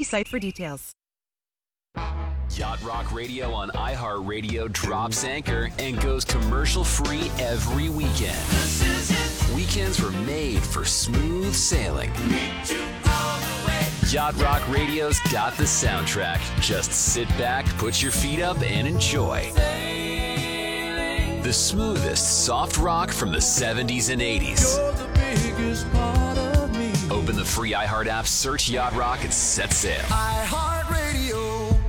site for details. Yacht Rock Radio on iHeartRadio drops anchor and goes commercial-free every weekend. Weekends were made for smooth sailing. Yacht Rock Radio's got the soundtrack. Just sit back, put your feet up, and enjoy. The smoothest soft rock from the 70s and 80s. Open the free iHeart app, search Yacht Rock, and set sail. iHeartRadio.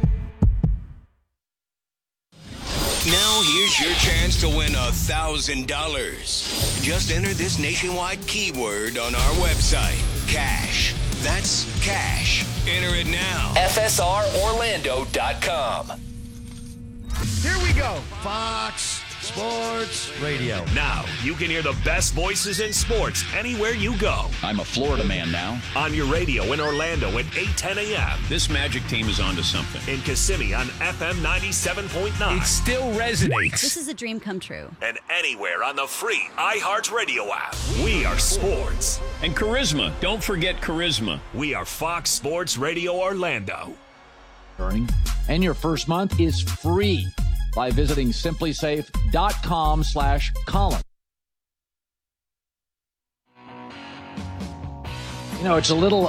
Now here's your chance to win $1,000. Just enter this nationwide keyword on our website, cash. That's cash. Enter it now. FSROrlando.com. Here we go. Fox Sports Radio. Now you can hear the best voices in sports anywhere you go. I'm a Florida man now. On your radio in Orlando at 8:10 a.m. This Magic team is onto something. In Kissimmee on FM 97.9. It still resonates. This is a dream come true. And anywhere on the free iHeartRadio app. We are sports. And charisma. Don't forget charisma. We are Fox Sports Radio Orlando. And your first month is free by visiting simplysafe.com/Colin. You know, it's a little,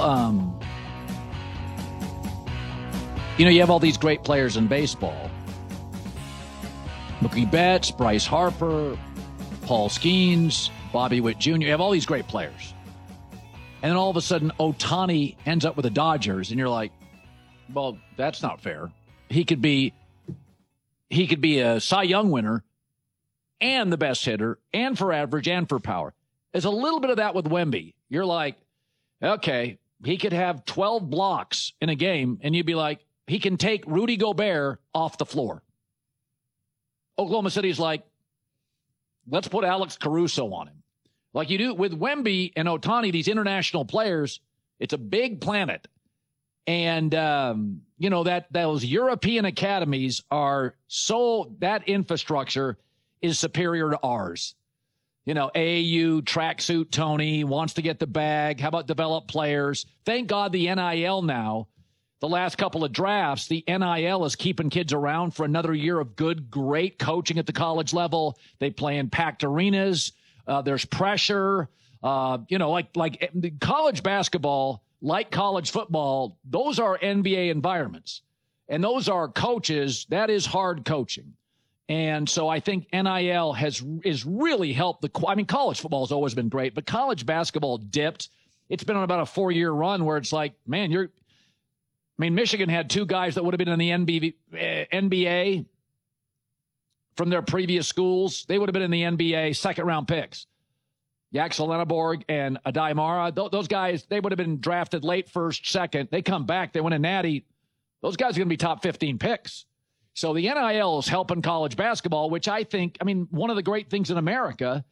you have all these great players in baseball. Mookie Betts, Bryce Harper, Paul Skeens, Bobby Witt Jr. You have all these great players. And then all of a sudden, Ohtani ends up with the Dodgers, and you're like, well, that's not fair. He could be a Cy Young winner and the best hitter and for average and for power. There's a little bit of that with Wemby. You're like, okay, he could have 12 blocks in a game, and you'd be like, he can take Rudy Gobert off the floor. Oklahoma City's like, let's put Alex Caruso on him. Like you do with Wemby and Ohtani, these international players, it's a big planet. And, that those European academies are that infrastructure is superior to ours. AAU tracksuit Tony wants to get the bag. How about develop players? Thank God the NIL now, the last couple of drafts, the NIL is keeping kids around for another year of good, great coaching at the college level. They play in packed arenas. There's pressure, like college basketball, like college football, those are NBA environments. And those are coaches. That is hard coaching. And so I think NIL is really helped college football has always been great, but college basketball dipped. It's been on about a 4-year run where it's like, man, Michigan had 2 guys that would have been in the NBA from their previous schools. They would have been in the NBA second-round picks. Yaxel Lenneborg and Adai Mara, those guys, they would have been drafted late first, second. They come back, they win a natty. Those guys are going to be top 15 picks. So the NIL is helping college basketball, which I think, one of the great things in America,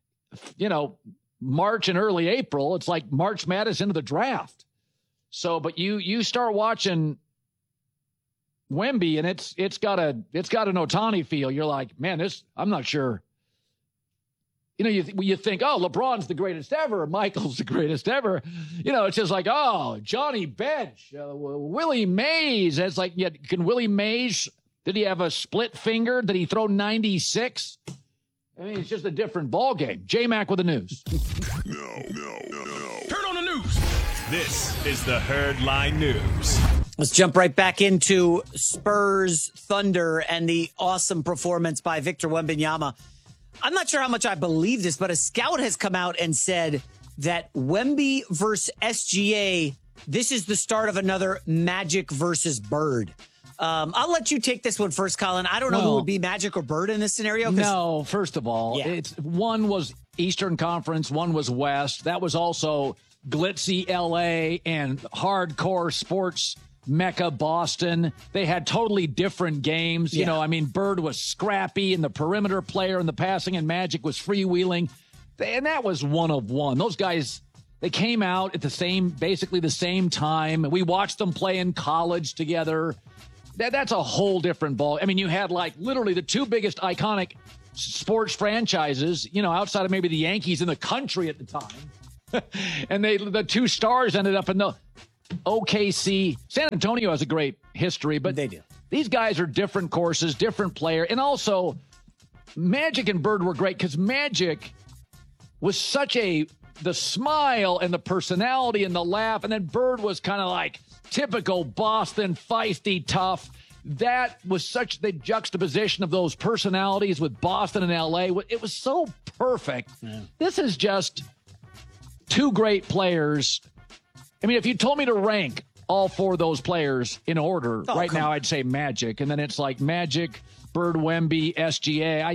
March and early April, it's like March Madness into the draft. So, but you start watching Wemby and it's got an Ohtani feel. You're like, man, I'm not sure. You think, oh, LeBron's the greatest ever. Michael's the greatest ever. It's just like, oh, Johnny Bench, Willie Mays. It's like, yeah, can Willie Mays, did he have a split finger? Did he throw 96? It's just a different ball game. J-Mac with the news. No. Turn on the news. This is the Herd Line News. Let's jump right back into Spurs Thunder and the awesome performance by Victor Wembanyama. I'm not sure how much I believe this, but a scout has come out and said that Wemby versus SGA, this is the start of another Magic versus Bird. I'll let you take this one first, Colin. I don't know who would be Magic or Bird in this scenario. No, first of all, one was Eastern Conference, one was West. That was also glitzy LA and hardcore sports Mecca Boston. They had totally different games. Bird was scrappy and the perimeter player and the passing, and Magic was freewheeling. And that was one of one. Those guys, they came out at basically the same time. We watched them play in college together. That's a whole different ball. You had literally the 2 biggest iconic sports franchises, outside of maybe the Yankees in the country at the time. And the 2 stars ended up in OKC, San Antonio has a great history, but they do. These guys are different courses, different player. And also, Magic and Bird were great because Magic was such the smile and the personality and the laugh. And then Bird was kind of like typical Boston, feisty, tough. That was such the juxtaposition of those personalities with Boston and LA. It was so perfect. Yeah. This is just two great players. I mean, if you told me to rank all four of those players in order right now, I'd say Magic. And then it's like Magic, Bird, Wemby, SGA.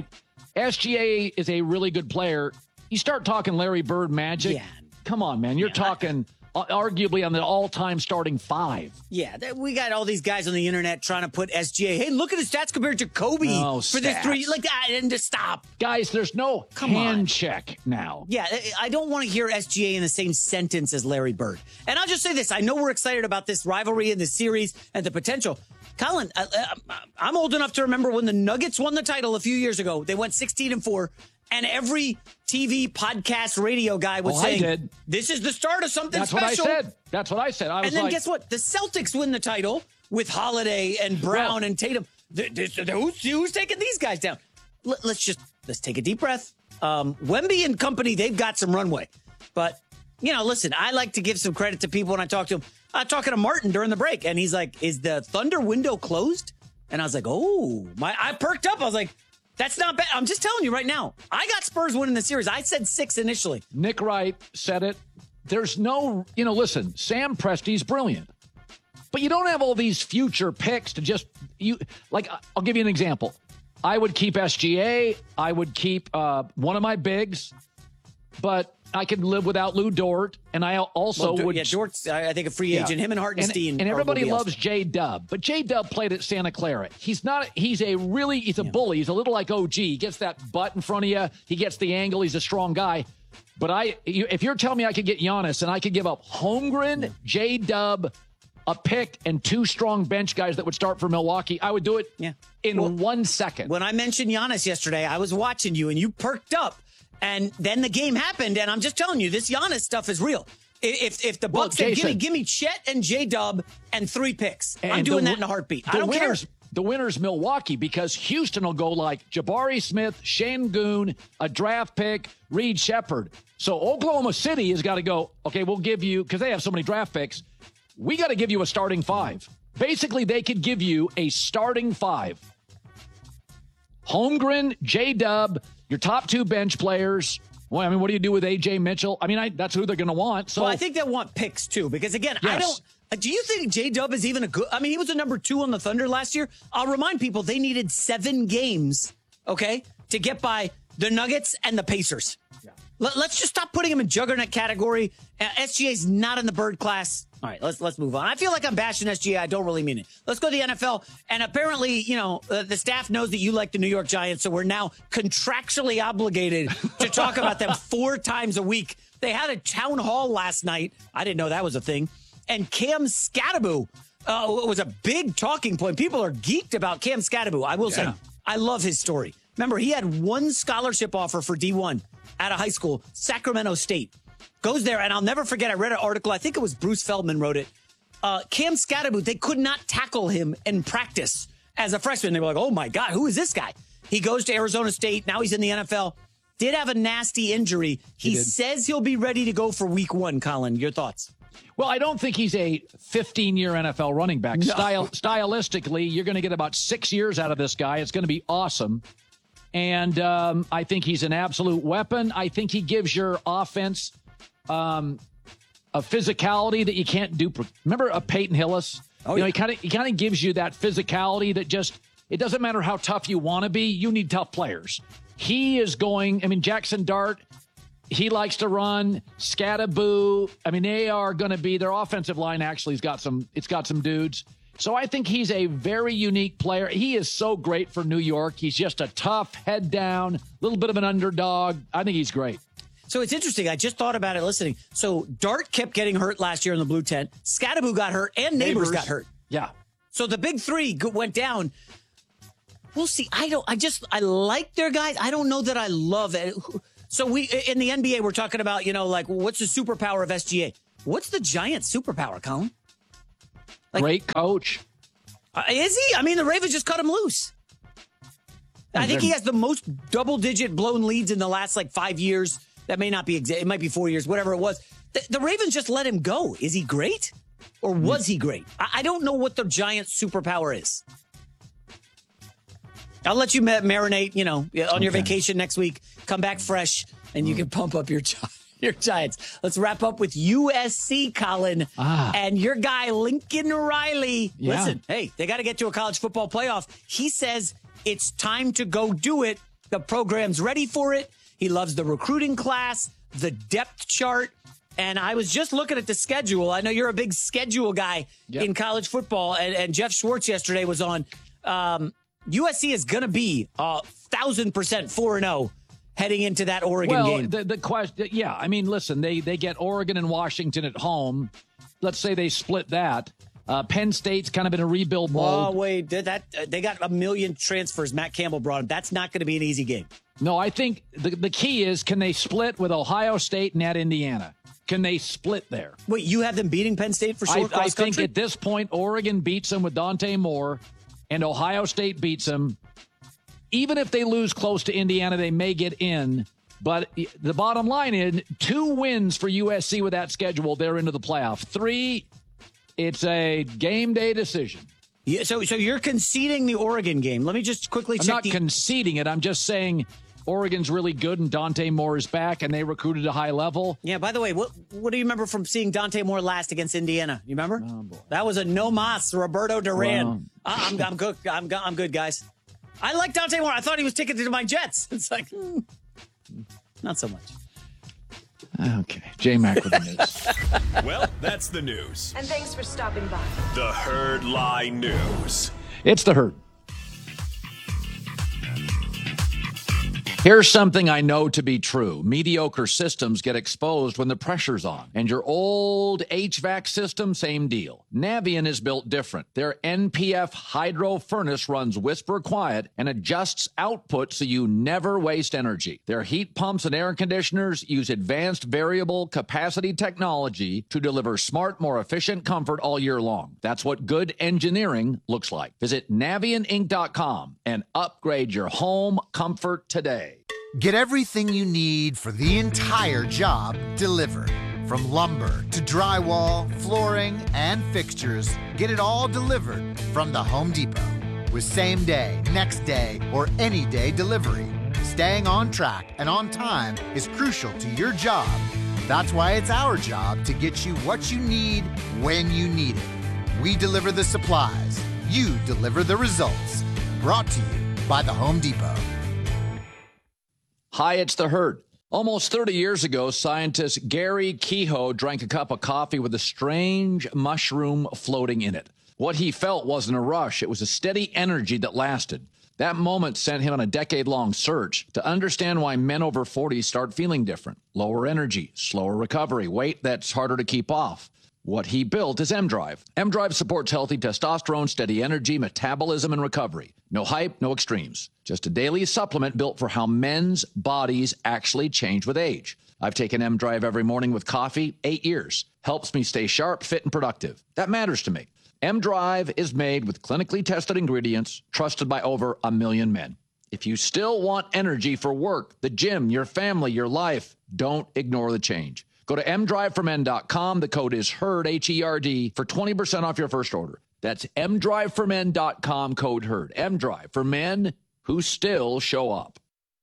SGA is a really good player. You start talking Larry Bird, Magic. Yeah. Come on, man. You're talking arguably on the all-time starting five. Yeah, we got all these guys on the internet trying to put SGA. Hey, look at his stats compared to Kobe for this three. Like, and to stop. Guys, there's no hand check now. Yeah, I don't want to hear SGA in the same sentence as Larry Bird. And I'll just say this. I know we're excited about this rivalry and this series and the potential. Colin, I'm old enough to remember when the Nuggets won the title a few years ago. They went 16-4. And every TV, podcast, radio guy was saying, this is the start of something special. That's what I said. And then guess what? The Celtics win the title with Holiday and Brown and Tatum. Who's taking these guys down? Let's take a deep breath. Wemby and company, they've got some runway. But, listen, I like to give some credit to people when I talk to them. I was talking to Martin during the break, and he's like, is the Thunder window closed? And I was like, I perked up. I was like, that's not bad. I'm just telling you right now. I got Spurs winning the series. I said 6 initially. Nick Wright said it. There's no, listen, Sam Presti's brilliant. But you don't have all these future picks to I'll give you an example. I would keep SGA. I would keep one of my bigs. But I could live without Lou Dort, and I also would. Yeah, Dort's, I think, a free agent. Him and Hartenstein. And everybody loves J-Dub, but J-Dub played at Santa Clara. He's a bully. He's a little like OG. He gets that butt in front of you. He gets the angle. He's a strong guy. But if you're telling me I could get Giannis and I could give up Holmgren, J-Dub, a pick, and 2 strong bench guys that would start for Milwaukee, I would do it in 1 second. When I mentioned Giannis yesterday, I was watching you, and you perked up. And then the game happened, and I'm just telling you, this Giannis stuff is real. If the Bucks say, give me Chet and J-Dub and 3 picks, I'm doing that in a heartbeat. I don't care. The winner's Milwaukee, because Houston will go like Jabari Smith, Şengün, a draft pick, Reed Shepherd. So Oklahoma City has got to go, okay, we'll give you, because they have so many draft picks, we got to give you a starting 5. Basically, they could give you a starting 5. Holmgren, J-Dub, your top 2 bench players. Well, I mean, what do you do with A.J. Mitchell? I mean, that's who they're going to want. So I think they want picks, too, because, again, yes. Do you think J-Dub is even a good – I mean, he was a number 2 on the Thunder last year. I'll remind people they needed 7 games, okay, to get by the Nuggets and the Pacers. Yeah. Let's just stop putting him in juggernaut category. SGA's not in the Bird class. All right, let's move on. I feel like I'm bashing SGA. I don't really mean it. Let's go to the NFL. And apparently, the staff knows that you like the New York Giants, so we're now contractually obligated to talk about them 4 times a week. They had a town hall last night. I didn't know that was a thing. And Cam Skattebo was a big talking point. People are geeked about Cam Skattebo. I will say, I love his story. Remember, he had 1 scholarship offer for D1 out of high school, Sacramento State. Goes there, and I'll never forget, I read an article, I think it was Bruce Feldman wrote it. Cam Skattebo, they could not tackle him in practice as a freshman. They were like, oh my God, who is this guy? He goes to Arizona State, now he's in the NFL. Did have a nasty injury. He says he'll be ready to go for week 1, Colin. Your thoughts? Well, I don't think he's a 15-year NFL running back. No. Stylistically, you're going to get about 6 years out of this guy. It's going to be awesome. And I think he's an absolute weapon. I think he gives your offense a physicality that you can't do. Remember Peyton Hillis? Oh, he kind of gives you that physicality that just, it doesn't matter how tough you want to be. You need tough players. He is going, Jackson Dart, he likes to run. Skattebo, they are going to be, their offensive line actually has got some dudes. So I think he's a very unique player. He is so great for New York. He's just a tough, head down, little bit of an underdog. I think he's great. So it's interesting. I just thought about it listening. So Dart kept getting hurt last year in the blue tent. Skattebo got hurt, and Neighbors got hurt. Yeah. So the big 3 went down. We'll see. I like their guys. I don't know that I love it. So in the NBA, we're talking about, what's the superpower of SGA? What's the Giants' superpower, Colin? Great coach. Is he? I mean, the Ravens just cut him loose. I think he has the most double-digit blown leads in the last 5 years. That may not be exact. It might be 4 years, whatever it was. The Ravens just let him go. Is he great? Or was he great? I don't know what the Giants' superpower is. I'll let you marinate, on your vacation next week. Come back fresh, and you can pump up your Giants. Let's wrap up with USC, Colin. And your guy, Lincoln Riley. Yeah. Listen, hey, they got to get to a college football playoff. He says it's time to go do it. The program's ready for it. He loves the recruiting class, the depth chart. And I was just looking at the schedule. I know you're a big schedule guy in college football. And Jeff Schwartz yesterday was on. USC is going to be 1,000% 4-0 heading into that Oregon game. The question, I mean, listen, they get Oregon and Washington at home. Let's say they split that. Penn State's kind of in a rebuild mode. Oh, wait, they got a million transfers. Matt Campbell brought them. That's not going to be an easy game. No, I think the key is, can they split with Ohio State and at Indiana? Can they split there? Wait, you have them beating Penn State for short cross country? I think at this point, Oregon beats them with Dante Moore, and Ohio State beats them. Even if they lose close to Indiana, they may get in. But the bottom line is 2 wins for USC with that schedule. They're into the playoff. 3, it's a game day decision. Yeah, so you're conceding the Oregon game. Let me just quickly check. I'm not conceding it. I'm just saying Oregon's really good and Dante Moore is back and they recruited a high level. Yeah, by the way, what do you remember from seeing Dante Moore last against Indiana? You remember? Oh, boy. That was a no mas, Roberto Duran. Wow. I'm good. I'm good, guys. I like Dante Moore. I thought he was ticketed to my Jets. It's not so much. Okay. J-Mac with the news. Well, that's the news. And thanks for stopping by. The Herd Lie News. It's the Herd. Here's something I know to be true. Mediocre systems get exposed when the pressure's on. And your old HVAC system, same deal. Navien is built different. Their NPF hydro furnace runs whisper quiet and adjusts output so you never waste energy. Their heat pumps and air conditioners use advanced variable capacity technology to deliver smart, more efficient comfort all year long. That's what good engineering looks like. Visit NavienInc.com and upgrade your home comfort today. Get everything you need for the entire job delivered. From lumber to drywall, flooring, and fixtures, get it all delivered from the Home Depot. With same day, next day, or any day delivery, staying on track and on time is crucial to your job. That's why it's our job to get you what you need when you need it. We deliver the supplies. You deliver the results. Brought to you by the Home Depot. Hi, it's the Herd. Almost 30 years ago, scientist Gary Kehoe drank a cup of coffee with a strange mushroom floating in it. What he felt wasn't a rush. It was a steady energy that lasted. That moment sent him on a decade-long search to understand why men over 40 start feeling different. Lower energy, slower recovery, weight that's harder to keep off. What he built is M-Drive. M-Drive supports healthy testosterone, steady energy, metabolism, and recovery. No hype, no extremes. Just a daily supplement built for how men's bodies actually change with age. I've taken M-Drive every morning with coffee, 8 years. Helps me stay sharp, fit, and productive. That matters to me. M-Drive is made with clinically tested ingredients, trusted by over 1 million men. If you still want energy for work, the gym, your family, your life, don't ignore the change. Go to mdriveformen.com. The code is HERD, H-E-R-D, for 20% off your first order. That's mdriveformen.com, code HERD. M-Drive for men who still show up.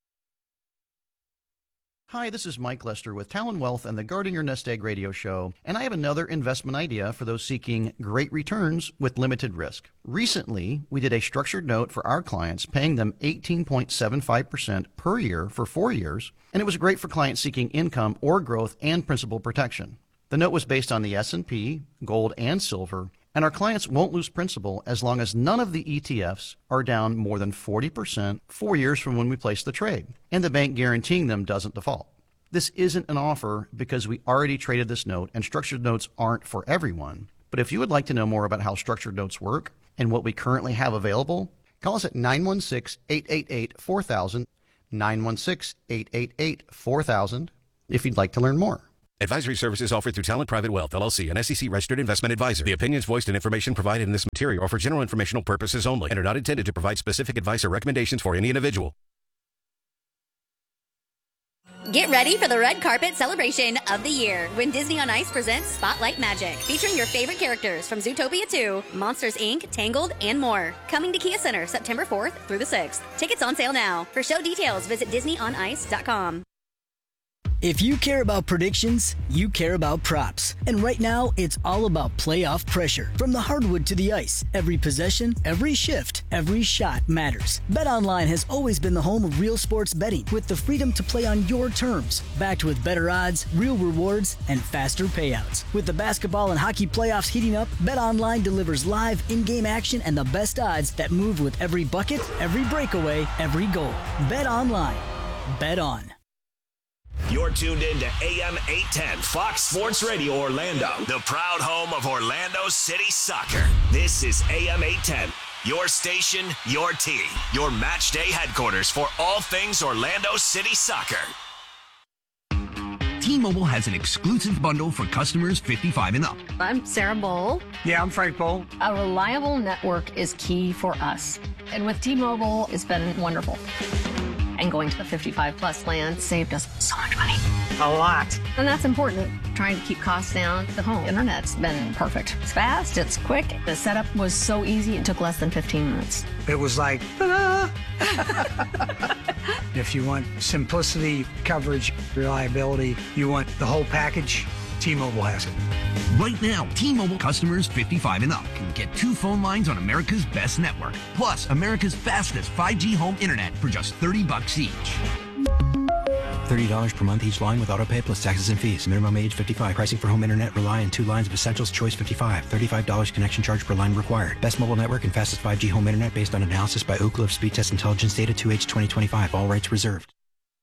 Hi, this is Mike Lester with Talon Wealth and the Guarding Your Nest Egg radio show, and I have another investment idea for those seeking great returns with limited risk. Recently, we did a structured note for our clients, paying them 18.75% per year for 4 years, and it was great for clients seeking income or growth and principal protection. The note was based on the S&P, gold, and silver, and our clients won't lose principal as long as none of the ETFs are down more than 40% 4 years from when we place the trade, and the bank guaranteeing them doesn't default. This isn't an offer because we already traded this note, and structured notes aren't for everyone. But if you would like to know more about how structured notes work and what we currently have available, call us at 916-888-4000, 916-888-4000, if you'd like to learn more. Advisory services offered through Talent Private Wealth, LLC, an SEC-registered investment advisor. The opinions voiced and information provided in this material are for general informational purposes only and are not intended to provide specific advice or recommendations for any individual. Get ready for the red carpet celebration of the year when Disney on Ice presents Spotlight Magic, featuring your favorite characters from Zootopia 2, Monsters, Inc., Tangled, and more. Coming to Kia Center September 4th through the 6th. Tickets on sale now. For show details, visit DisneyOnIce.com. If you care about predictions, you care about props. And right now, it's all about playoff pressure. From the hardwood to the ice, every possession, every shift, every shot matters. BetOnline has always been the home of real sports betting, with the freedom to play on your terms. Backed with better odds, real rewards, and faster payouts. With the basketball and hockey playoffs heating up, BetOnline delivers live in-game action and the best odds that move with every bucket, every breakaway, every goal. BetOnline. Bet on. You're tuned in to AM 810 Fox Sports Radio Orlando, the proud home of Orlando City Soccer. This is AM 810, your station, your team, your match day headquarters for all things Orlando City Soccer. T-Mobile has an exclusive bundle for customers 55 and up. I'm Sarah Bowl. Yeah, I'm Frank Bowl. A reliable network is key for us. And with T-Mobile, it's been wonderful. And going to the 55-plus plan saved us so much money. A lot. And that's important. Trying to keep costs down. The home internet's been perfect. It's fast, it's quick. The setup was so easy, it took less than 15 minutes. It was like, ta-da! If you want simplicity, coverage, reliability, you want the whole package, T-Mobile has it. Right now, T-Mobile customers 55 and up can get 2 phone lines on America's best network, plus America's fastest 5G home internet for just $30 each. $30 per month each line with autopay plus taxes and fees. Minimum age 55. Pricing for home internet rely on 2 lines of Essentials. Choice 55. $35 connection charge per line required. Best mobile network and fastest 5G home internet based on analysis by Ookla of Speed Test Intelligence data 2H 2025. All rights reserved.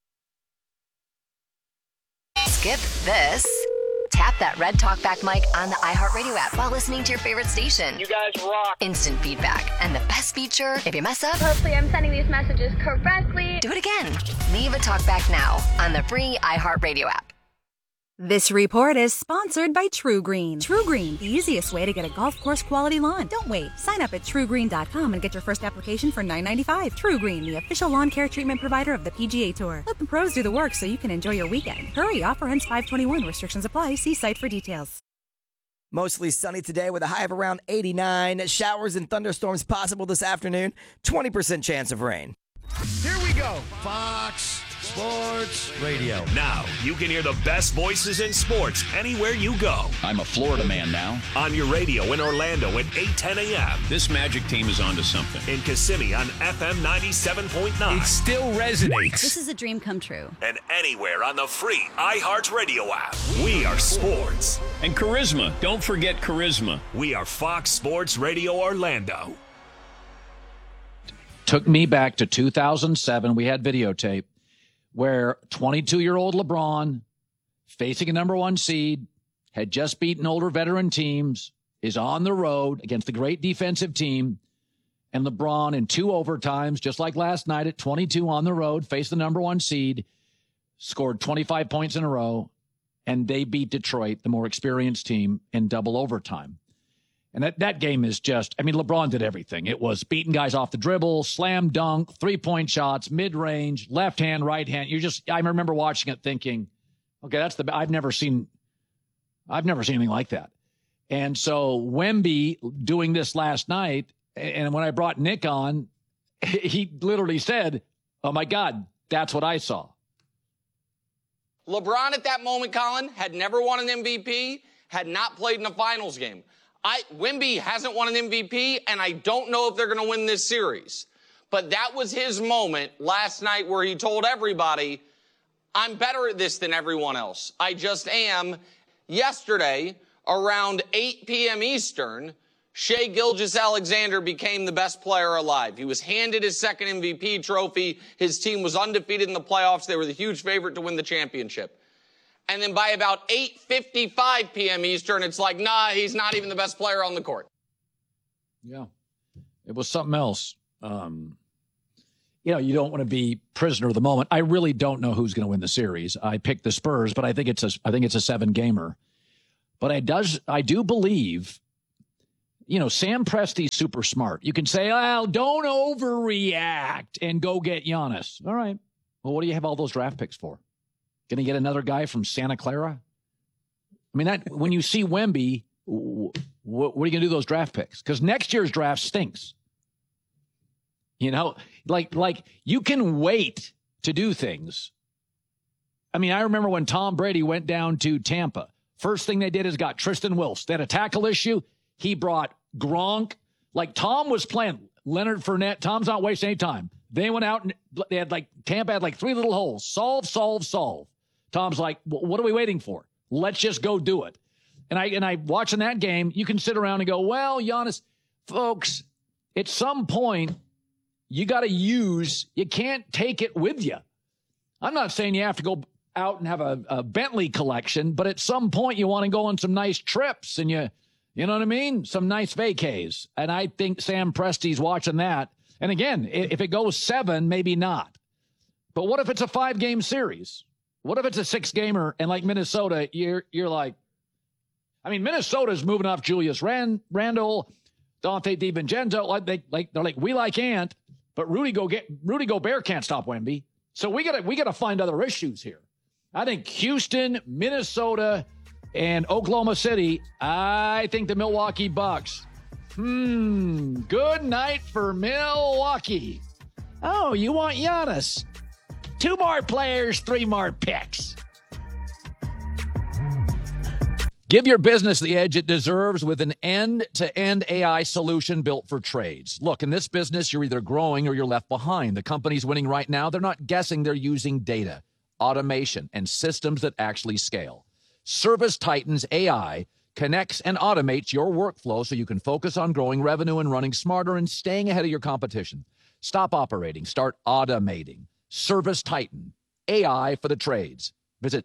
Skip this. Tap that red talkback mic on the iHeartRadio app while listening to your favorite station. You guys rock. Instant feedback. And the best feature, if you mess up, hopefully I'm sending these messages correctly. Do it again. Leave a talkback now on the free iHeartRadio app. This report is sponsored by True Green. True Green, the easiest way to get a golf course quality lawn. Don't wait. Sign up at TrueGreen.com and get your first application for $9.95. True Green, the official lawn care treatment provider of the PGA Tour. Let the pros do the work so you can enjoy your weekend. Hurry, offer ends 5/21. Restrictions apply. See site for details. Mostly sunny today with a high of around 89. Showers and thunderstorms possible this afternoon. 20% chance of rain. Here we go. Fox Sports Radio. Now, you can hear the best voices in sports anywhere you go. I'm a Florida man now. On your radio in Orlando at 8:10 a.m. This Magic team is onto something. In Kissimmee on FM 97.9. It still resonates. This is a dream come true. And anywhere on the free iHeartRadio app. We are sports. And charisma. Don't forget charisma. We are Fox Sports Radio Orlando. Took me back to 2007. We had videotape where 22-year-old LeBron, facing a number 1 seed, had just beaten older veteran teams, is on the road against the great defensive team, and LeBron in 2 overtimes, just like last night at 22 on the road, faced the number 1 seed, scored 25 points in a row, and they beat Detroit, the more experienced team, in double overtime. And that game is just, I mean, LeBron did everything. It was beating guys off the dribble, slam dunk, 3-point shots, mid-range, left hand, right hand. I remember watching it thinking, okay, I've never seen anything like that. And so Wemby doing this last night, and when I brought Nick on, he literally said, oh my God, that's what I saw. LeBron at that moment, Colin, had never won an MVP, had not played in a finals game. Wemby hasn't won an MVP, and I don't know if they're going to win this series. But that was his moment last night where he told everybody, I'm better at this than everyone else. I just am. Yesterday, around 8 p.m. Eastern, Shai Gilgeous-Alexander became the best player alive. He was handed his second MVP trophy. His team was undefeated in the playoffs. They were the huge favorite to win the championship. And then by about 8:55 p.m. Eastern, it's like, nah, he's not even the best player on the court. Yeah, it was something else. you don't want to be prisoner of the moment. I really don't know who's going to win the series. I picked the Spurs, but I think it's a 7-gamer. But I do believe, Sam Presti's super smart. You can say, well, don't overreact and go get Giannis. All right. Well, what do you have all those draft picks for? Going to get another guy from Santa Clara? I mean, when you see Wemby, what are you going to do with those draft picks? Because next year's draft stinks. Like you can wait to do things. I mean, I remember when Tom Brady went down to Tampa. First thing they did is got Tristan Wilson. They had a tackle issue. He brought Gronk. Like Tom was playing Leonard Fournette. Tom's not wasting any time. They went out and they had Tampa had 3 little holes. Solve. Tom's like, what are we waiting for? Let's just go do it. And I watching that game, you can sit around and go, well, Giannis, folks, at some point, you got to you can't take it with you. I'm not saying you have to go out and have a Bentley collection, but at some point you want to go on some nice trips and you know what I mean? Some nice vacays. And I think Sam Presti's watching that. And again, if it goes 7, maybe not. But what if it's a 5-game series? What if it's a 6-gamer and like Minnesota, you're like, I mean, Minnesota's moving off Julius Randle, Dante DiVincenzo. They're like, we like Ant, but Rudy Gobert can't stop Wemby. So we gotta find other issues here. I think Houston, Minnesota, and Oklahoma City. I think the Milwaukee Bucks. Good night for Milwaukee. Oh, you want Giannis? 2 more players, 3 more picks. Give your business the edge it deserves with an end-to-end AI solution built for trades. Look, in this business, you're either growing or you're left behind. The companies winning right now, they're not guessing, they're using data, automation, and systems that actually scale. ServiceTitan's AI connects and automates your workflow so you can focus on growing revenue and running smarter and staying ahead of your competition. Stop operating. Start automating. ServiceTitan, AI for the trades. Visit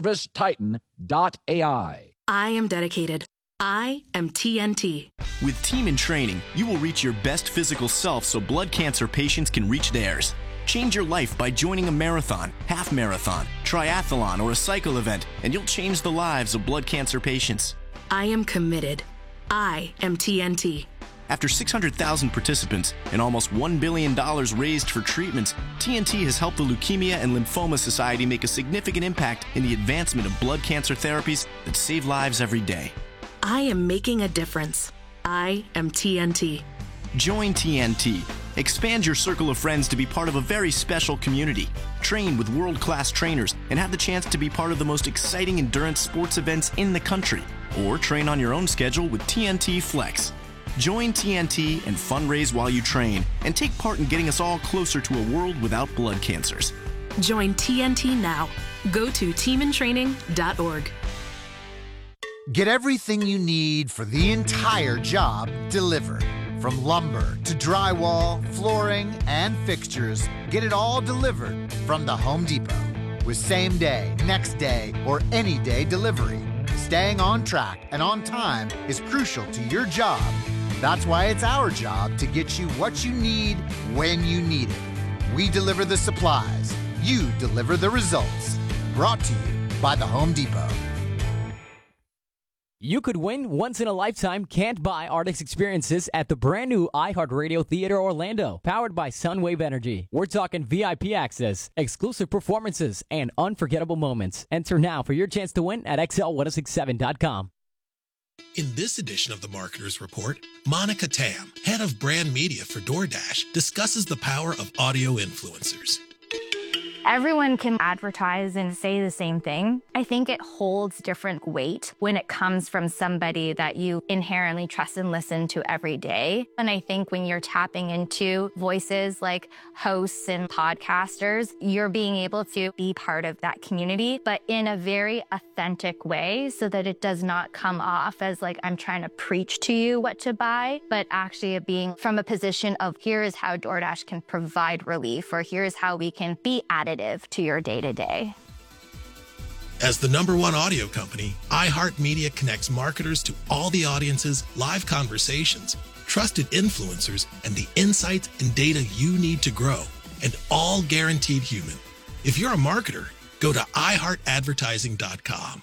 servicetitan.ai. I am dedicated. I am TNT. With Team in Training, you will reach your best physical self so blood cancer patients can reach theirs. Change your life by joining a marathon, half marathon, triathlon, or a cycle event, and you'll change the lives of blood cancer patients. I am committed. I am TNT. After 600,000 participants and almost $1 billion raised for treatments, TNT has helped the Leukemia and Lymphoma Society make a significant impact in the advancement of blood cancer therapies that save lives every day. I am making a difference. I am TNT. Join TNT. Expand your circle of friends to be part of a very special community. Train with world-class trainers and have the chance to be part of the most exciting endurance sports events in the country. Or train on your own schedule with TNT Flex. Join TNT and fundraise while you train and take part in getting us all closer to a world without blood cancers. Join TNT now. Go to teamintraining.org. Get everything you need for the entire job delivered. From lumber to drywall, flooring, and fixtures, get it all delivered from the Home Depot. With same day, next day, or any day delivery. Staying on track and on time is crucial to your job. That's why it's our job to get you what you need when you need it. We deliver the supplies. You deliver the results. Brought to you by the Home Depot. You could win once-in-a-lifetime can't-buy artist experiences at the brand-new iHeartRadio Theater Orlando, powered by Sunwave Energy. We're talking VIP access, exclusive performances, and unforgettable moments. Enter now for your chance to win at XL1067.com. In this edition of the Marketer's Report, Monica Tam, head of brand media for DoorDash, discusses the power of audio influencers. Everyone can advertise and say the same thing. I think it holds different weight when it comes from somebody that you inherently trust and listen to every day. And I think when you're tapping into voices like hosts and podcasters, you're being able to be part of that community, but in a very authentic way so that it does not come off as like I'm trying to preach to you what to buy, but actually being from a position of here is how DoorDash can provide relief, or here's how we can be additive to your day-to-day. As the #1 audio company, iHeartMedia connects marketers to all the audiences, live conversations, trusted influencers, and the insights and data you need to grow. and all guaranteed human. If you're a marketer, go to iHeartAdvertising.com.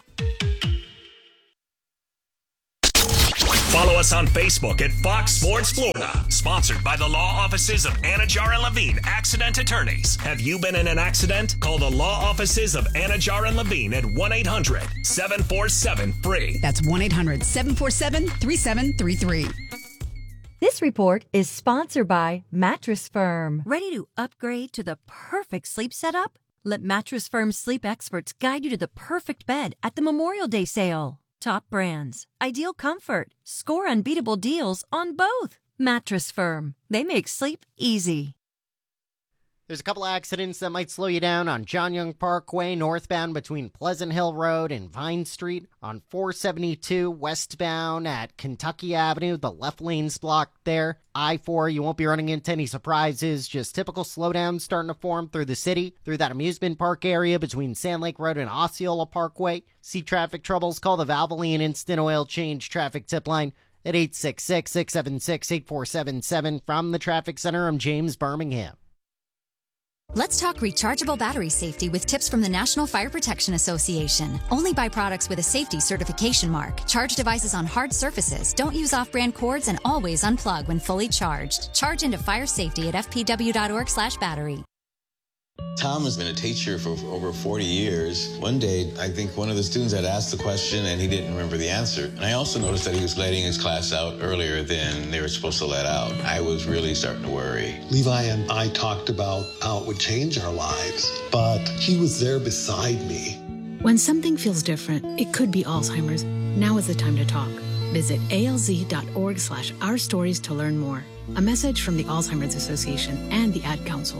Follow us on Facebook at Fox Sports Florida. Sponsored by the law offices of Anajar and Levine, accident attorneys. Have you been in an accident? Call the law offices of Anajar and Levine at 1-800-747-FREE. That's 1-800-747-3733. This report is sponsored by Mattress Firm. Ready to upgrade to the perfect sleep setup? Let Mattress Firm's sleep experts guide you to the perfect bed at the Memorial Day sale. Top brands, ideal comfort, score unbeatable deals on both. Mattress Firm. They make sleep easy. There's a couple accidents that might slow you down on John Young Parkway, northbound between Pleasant Hill Road and Vine Street. On 472 westbound at Kentucky Avenue, the left lane's blocked there. I-4, you won't be running into any surprises. Just typical slowdowns starting to form through the city, through that amusement park area between Sand Lake Road and Osceola Parkway. See traffic troubles? Call the Valvoline Instant Oil Change traffic tip line at 866-676-8477. From the Traffic Center, I'm James Birmingham. Let's talk rechargeable battery safety with tips from the National Fire Protection Association. Only buy products with a safety certification mark. Charge devices on hard surfaces. Don't use off-brand cords and always unplug when fully charged. Charge into fire safety at fpw.org/battery. Tom has been a teacher for over 40 years. One day, I think one of the students had asked the question and he didn't remember the answer. And I also noticed that he was letting his class out earlier than they were supposed to let out. I was really starting to worry. Levi and I talked about how it would change our lives, but he was there beside me. When something feels different, it could be Alzheimer's. Now is the time to talk. Visit alz.org/ourstories to learn more. A message from the Alzheimer's Association and the Ad Council.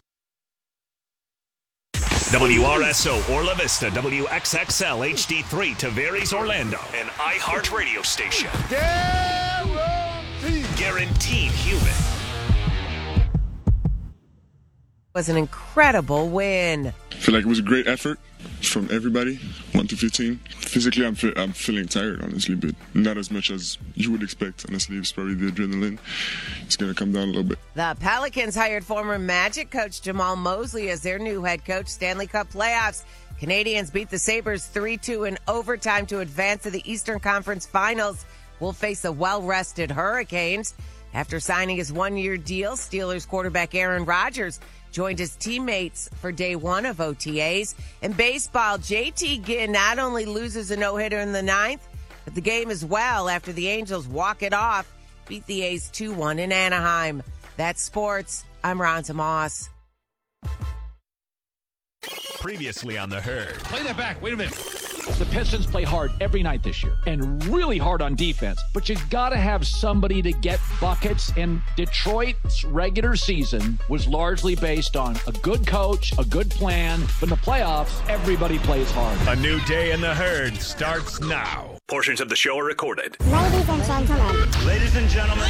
WRSO Orla Vista, WXXL HD3 Tavares Orlando, an iHeart radio station. Guaranteed human. Was an incredible win. I feel like it was a great effort from everybody, 1 to 15. Physically, I'm feeling tired, honestly, but not as much as you would expect. Honestly, it's probably the adrenaline. It's going to come down a little bit. The Pelicans hired former Magic coach Jamal Mosley as their new head coach. Stanley Cup playoffs. Canadians beat the Sabres 3-2 in overtime to advance to the Eastern Conference Finals. Will face the well-rested Hurricanes. After signing his one-year deal, Steelers quarterback Aaron Rodgers joined his teammates for day one of OTAs. In baseball, JT Ginn not only loses a no-hitter in the ninth, but the game as well after the Angels walk it off, beat the A's 2-1 in Anaheim. That's sports. I'm Ronta Moss. Previously on The Herd. Play that back. Wait a minute. The Pistons play hard every night this year and really hard on defense, but you got to have somebody to get buckets, and Detroit's regular season was largely based on a good coach, a good plan, but in the playoffs, everybody plays hard. A new day in The Herd starts now. Portions of the show are recorded. Ladies and gentlemen. Ladies and gentlemen.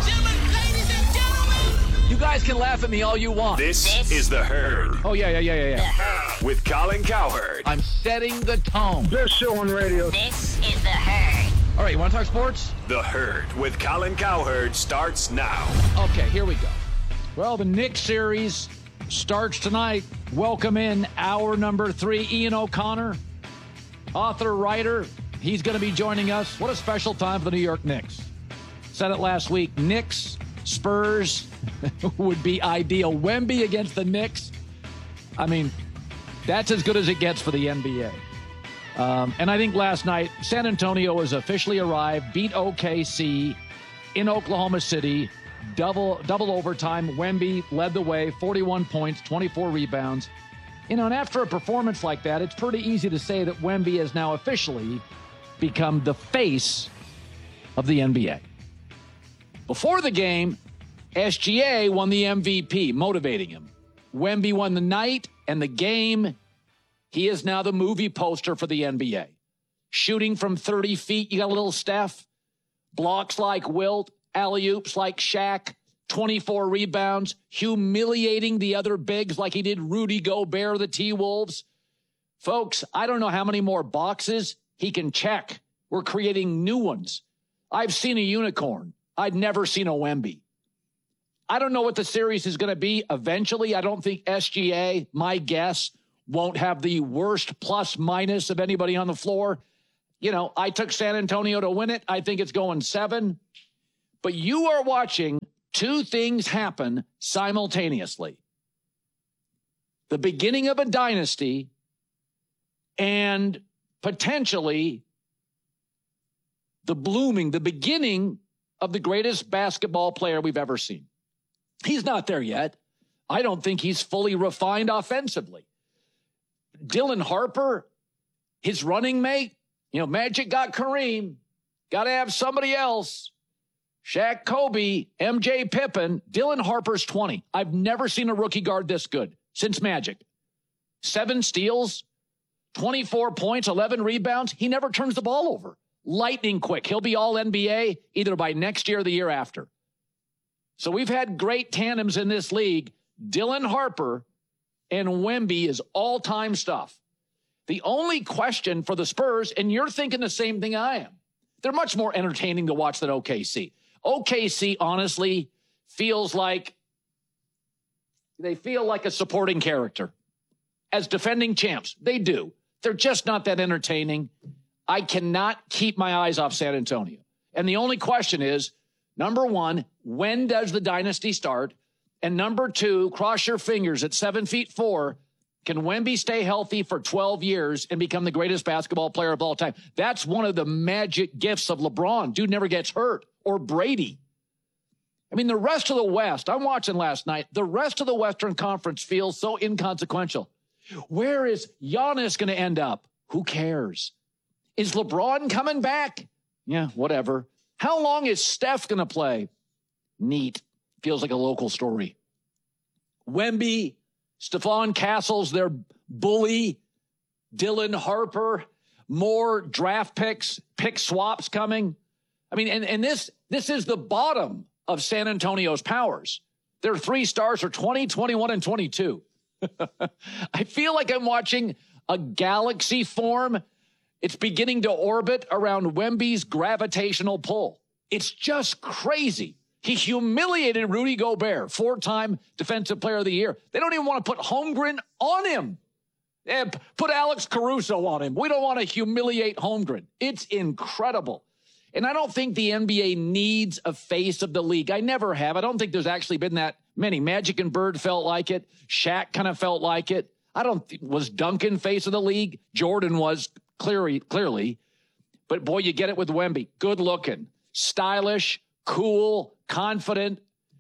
You guys can laugh at me all you want. This is The Herd. Oh, yeah. The Herd. With Colin Cowherd. I'm setting the tone. Best show on radio. This is The Herd. All right, you want to talk sports? The Herd with Colin Cowherd starts now. Okay, here we go. Well, the Knicks series starts tonight. Welcome in hour number 3, Ian O'Connor, author, writer. He's going to be joining us. What a special time for the New York Knicks. Said it last week. Knicks, Spurs would be ideal. Wemby against the Knicks. I mean, that's as good as it gets for the NBA. And I think last night, San Antonio has officially arrived, beat OKC in Oklahoma City, double overtime. Wemby led the way, 41 points, 24 rebounds. You know, and after a performance like that, it's pretty easy to say that Wemby has now officially become the face of the NBA. Before the game, SGA won the MVP, motivating him. Wemby won the night and the game. He is now the movie poster for the NBA. Shooting from 30 feet, you got a little Steph. Blocks like Wilt, alley-oops like Shaq, 24 rebounds, humiliating the other bigs like he did Rudy Gobert, the T-Wolves. Folks, I don't know how many more boxes he can check. We're creating new ones. I've seen a unicorn. I'd never seen a Wemby. I don't know what the series is going to be eventually. I don't think SGA, my guess, won't have the worst plus minus of anybody on the floor. You know, I took San Antonio to win it. I think it's going 7. But you are watching two things happen simultaneously. The beginning of a dynasty and potentially the beginning of the greatest basketball player we've ever seen. He's not there yet. I don't think he's fully refined offensively. Dylan Harper, his running mate, you know, Magic got Kareem. Got to have somebody else. Shaq, Kobe, MJ, Pippen. Dylan Harper's 20. I've never seen a rookie guard this good since Magic. 7 steals, 24 points, 11 rebounds. He never turns the ball over. Lightning quick. He'll be all NBA either by next year or the year after. So we've had great tandems in this league. Dylan Harper and Wemby is all-time stuff. The only question for the Spurs, and you're thinking the same thing I am, they're much more entertaining to watch than OKC. OKC, honestly, feels like a supporting character. As defending champs, they do. They're just not that entertaining. I cannot keep my eyes off San Antonio. And the only question is, number 1, when does the dynasty start? And number 2, cross your fingers at 7'4", can Wemby stay healthy for 12 years and become the greatest basketball player of all time? That's one of the magic gifts of LeBron. Dude never gets hurt. Or Brady. I mean, the rest of the West, I'm watching last night, the rest of the Western Conference feels so inconsequential. Where is Giannis going to end up? Who cares? Is LeBron coming back? Yeah, whatever. How long is Steph going to play? Neat. Feels like a local story. Wemby, Stephon Castles, their bully, Dylan Harper, more draft picks, pick swaps coming. I mean, and this is the bottom of San Antonio's powers. Their 3 stars are 20, 21, and 22. I feel like I'm watching a galaxy form. It's beginning to orbit around Wemby's gravitational pull. It's just crazy. He humiliated Rudy Gobert, 4-time Defensive Player of the Year. They don't even want to put Holmgren on him. Put Alex Caruso on him. We don't want to humiliate Holmgren. It's incredible. And I don't think the NBA needs a face of the league. I never have. I don't think there's actually been that many. Magic and Bird felt like it. Shaq kind of felt like it. Was Duncan face of the league? Jordan was clearly. But boy, you get it with Wemby. Good looking, stylish, cool, confident,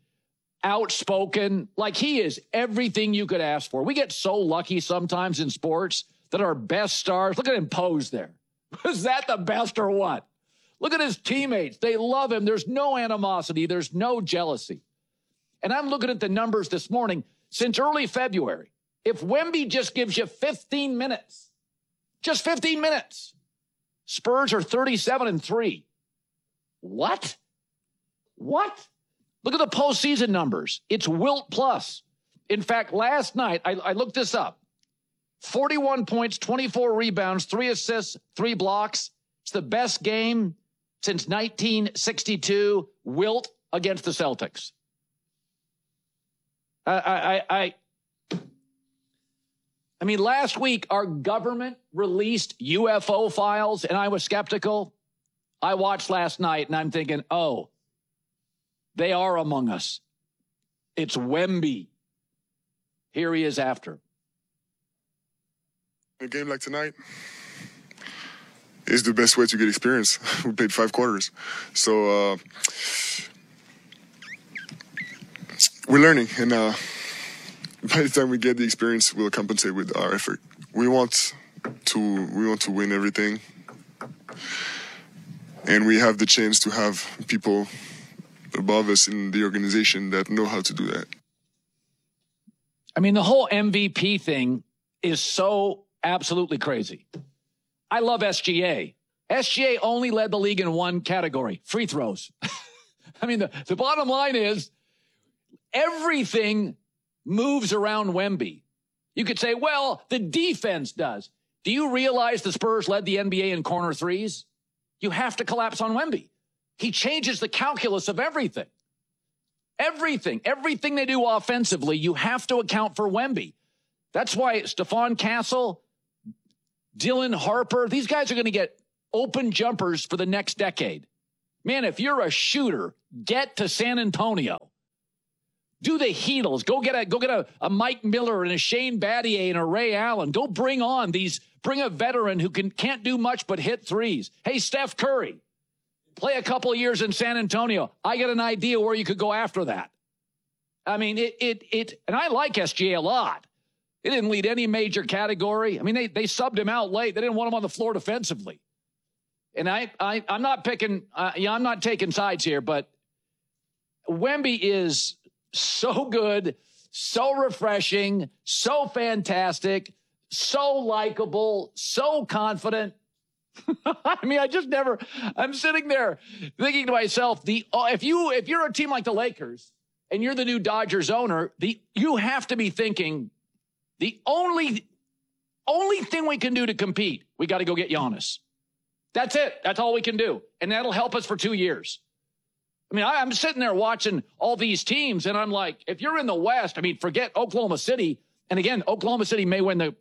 outspoken. Like, he is everything you could ask for. We get so lucky sometimes in sports that our best stars, look at him pose there. Was that the best or what? Look at his teammates. They love him. There's no animosity. There's no jealousy. And I'm looking at the numbers this morning. Since early February, if Wemby just gives you 15 minutes, just 15 minutes, Spurs are 37-3. What? Look at the postseason numbers. It's Wilt plus. In fact, last night, I looked this up. 41 points, 24 rebounds, 3 assists, 3 blocks. It's the best game since 1962, Wilt against the Celtics. I mean, last week, our government released UFO files, and I was skeptical. I watched last night, and I'm thinking, oh, they are among us. It's Wemby. Here he is after. A game like tonight is the best way to get experience. We played 5 quarters. So we're learning, and by the time we get the experience, we'll compensate with our effort. We want to win everything, and we have the chance to have people above us in the organization that know how to do that. I mean, the whole MVP thing is so absolutely crazy. I love SGA. SGA only led the league in one category, free throws. I mean, the bottom line is everything moves around Wemby. You could say, well, the defense does. Do you realize the Spurs led the NBA in corner threes? You have to collapse on Wemby. He changes the calculus of everything. Everything they do offensively, you have to account for Wemby. That's why Stephon Castle, Dylan Harper, these guys are going to get open jumpers for the next decade. Man, if you're a shooter, get to San Antonio. Do the Heatles. Go get a Mike Miller and a Shane Battier and a Ray Allen. Go bring a veteran who can't do much but hit threes. Hey, Steph Curry, play a couple of years in San Antonio. I got an idea where you could go after that. I mean, and I like SGA a lot. He didn't lead any major category. I mean, they subbed him out late. They didn't want him on the floor defensively. And I'm not picking, I'm not taking sides here, but Wemby is so good, so refreshing, so fantastic, so likable, so confident. I mean, I'm sitting there thinking to myself, if you're a team like the Lakers and you're the new Dodgers owner, you have to be thinking the only thing we can do to compete, we got to go get Giannis. That's it. That's all we can do. And that'll help us for 2 years. I mean, I'm sitting there watching all these teams, and I'm like, if you're in the West, I mean, forget Oklahoma City. And again, Oklahoma City may win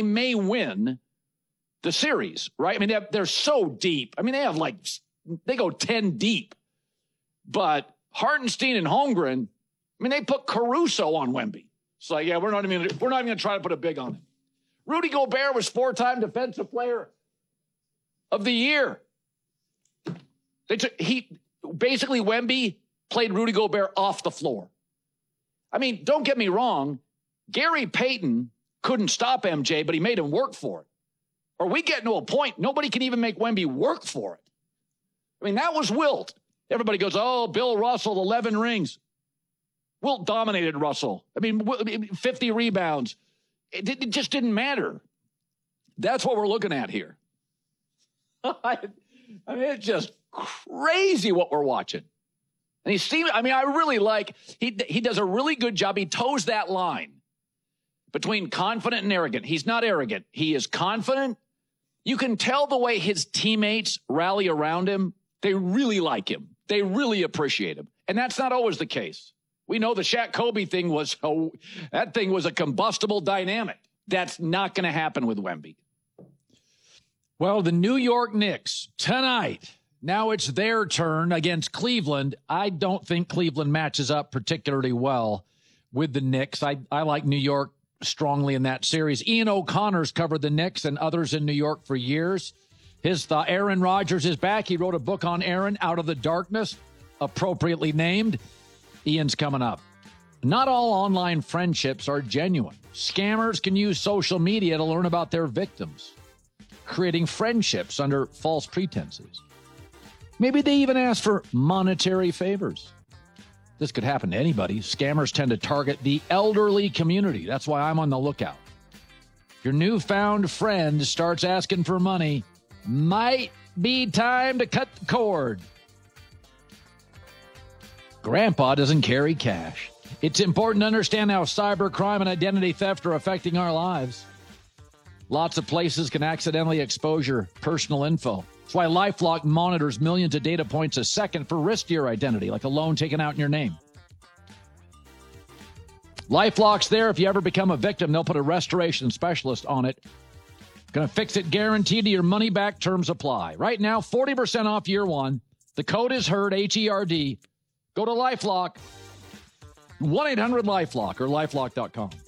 the series, right? I mean, they're so deep. I mean, they go 10 deep. But Hartenstein and Holmgren, I mean, they put Caruso on Wemby. It's like, yeah, we're not even going to try to put a big on him. Rudy Gobert was 4-time Defensive Player of the Year. Basically, Wemby played Rudy Gobert off the floor. I mean, don't get me wrong. Gary Payton couldn't stop MJ, but he made him work for it. Or we get to a point, nobody can even make Wemby work for it. I mean, that was Wilt. Everybody goes, oh, Bill Russell, 11 rings. Wilt dominated Russell. I mean, 50 rebounds. It just didn't matter. That's what we're looking at here. I mean, it's just crazy what we're watching. And I really like, he does a really good job. He toes that line between confident and arrogant. He's not arrogant. He is confident. You can tell the way his teammates rally around him. They really like him. They really appreciate him. And that's not always the case. We know the Shaq Kobe thing was a combustible dynamic. That's not going to happen with Wemby. Well, the New York Knicks tonight. Now it's their turn against Cleveland. I don't think Cleveland matches up particularly well with the Knicks. I like New York strongly in that series. Ian O'Connor's covered the Knicks and others in New York for years. His thought, Aaron Rodgers is back. He wrote a book on Aaron, Out of the Darkness, appropriately named. Ian's coming up. Not all online friendships are genuine. Scammers can use social media to learn about their victims, creating friendships under false pretenses. Maybe they even ask for monetary favors. This could happen to anybody. Scammers tend to target the elderly community. That's why I'm on the lookout. Your newfound friend starts asking for money. Might be time to cut the cord. Grandpa doesn't carry cash. It's important to understand how cybercrime and identity theft are affecting our lives. Lots of places can accidentally expose your personal info. That's why LifeLock monitors millions of data points a second for risk to your identity, like a loan taken out in your name. LifeLock's there. If you ever become a victim, they'll put a restoration specialist on it. Going to fix it guaranteed to your money back. Terms apply. Right now, 40% off year one. The code is HERD, H-E-R-D. Go to LifeLock, 1-800-LifeLock or LifeLock.com.